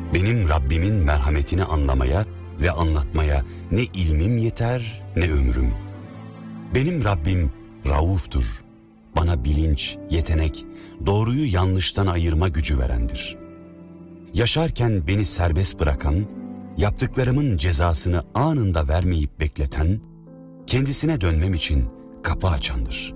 Benim Rabbimin merhametini anlamaya ve anlatmaya ne ilmim yeter ne ömrüm. Benim Rabbim Rauf'tur. Bana bilinç, yetenek, doğruyu yanlıştan ayırma gücü verendir. Yaşarken beni serbest bırakan, yaptıklarımın cezasını anında vermeyip bekleten, kendisine dönmem için kapı açandır.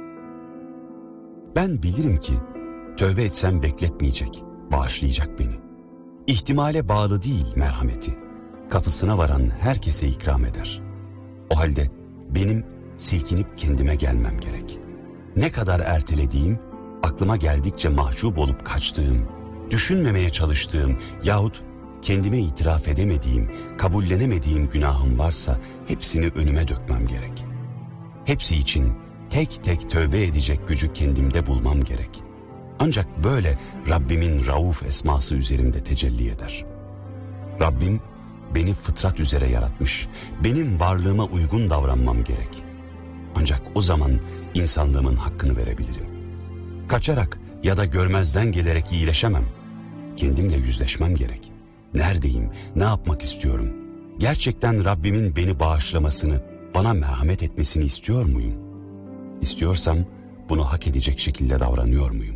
Ben bilirim ki tövbe etsem bekletmeyecek, bağışlayacak beni. İhtimale bağlı değil merhameti. Kapısına varan herkese ikram eder. O halde benim silkinip kendime gelmem gerek. Ne kadar ertelediğim, aklıma geldikçe mahcup olup kaçtığım, düşünmemeye çalıştığım yahut kendime itiraf edemediğim, kabullenemediğim günahım varsa hepsini önüme dökmem gerek. Hepsi için tek tek tövbe edecek gücü kendimde bulmam gerek. Ancak böyle Rabbimin Rauf esması üzerimde tecelli eder. Rabbim beni fıtrat üzere yaratmış, benim varlığıma uygun davranmam gerek. Ancak o zaman insanlığımın hakkını verebilirim. Kaçarak ya da görmezden gelerek iyileşemem. Kendimle yüzleşmem gerek. Neredeyim, ne yapmak istiyorum? Gerçekten Rabbimin beni bağışlamasını, bana merhamet etmesini istiyor muyum? İstiyorsam bunu hak edecek şekilde davranıyor muyum?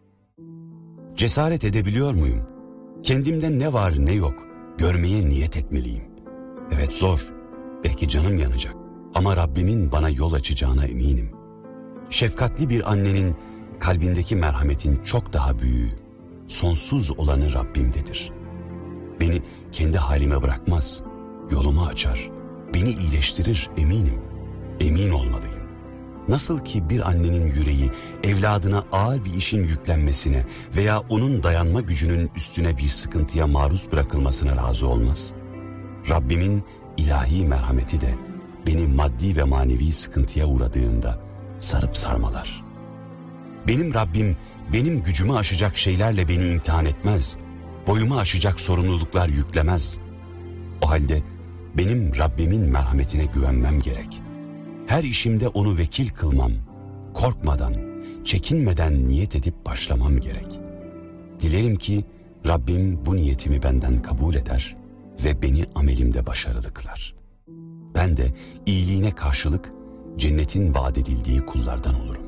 Cesaret edebiliyor muyum? Kendimde ne var ne yok görmeye niyet etmeliyim. Evet zor, belki canım yanacak ama Rabbimin bana yol açacağına eminim. Şefkatli bir annenin kalbindeki merhametin çok daha büyüğü, sonsuz olanı Rabbimdedir. Beni kendi halime bırakmaz, yolumu açar, beni iyileştirir eminim. Emin olmalıyım. Nasıl ki bir annenin yüreği evladına ağır bir işin yüklenmesine veya onun dayanma gücünün üstüne bir sıkıntıya maruz bırakılmasına razı olmaz. Rabbimin ilahi merhameti de beni maddi ve manevi sıkıntıya uğradığımda sarıp sarmalar. Benim Rabbim benim gücümü aşacak şeylerle beni imtihan etmez, boyumu aşacak sorumluluklar yüklemez. O halde benim Rabbimin merhametine güvenmem gerek. Her işimde onu vekil kılmam, korkmadan, çekinmeden niyet edip başlamam gerek. Dilerim ki Rabbim bu niyetimi benden kabul eder ve beni amelimde başarılı kılar. Ben de iyiliğine karşılık cennetin vaat edildiği kullardan olurum.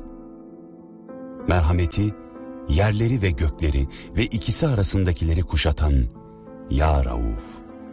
Merhameti, yerleri ve gökleri ve ikisi arasındakileri kuşatan Ya Rauf.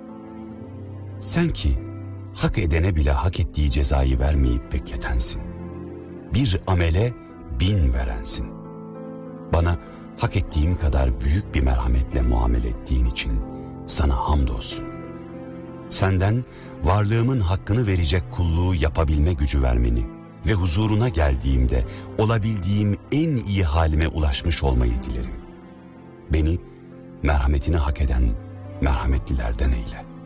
Sen ki hak edene bile hak ettiği cezayı vermeyip bekletensin. Bir amele 1000 verensin. Bana hak ettiğim kadar büyük bir merhametle muamele ettiğin için sana hamdolsun. Senden varlığımın hakkını verecek kulluğu yapabilme gücü vermeni ve huzuruna geldiğimde olabildiğim en iyi halime ulaşmış olmayı dilerim. Beni merhametini hak eden merhametlilerden eyle.